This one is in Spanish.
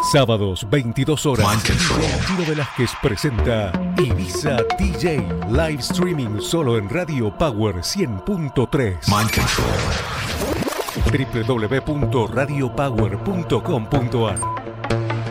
Sábados, 22 horas. Tino Velázquez presenta Ibiza DJ Live Streaming solo en Radio Power 100.3. www.radiopower.com.ar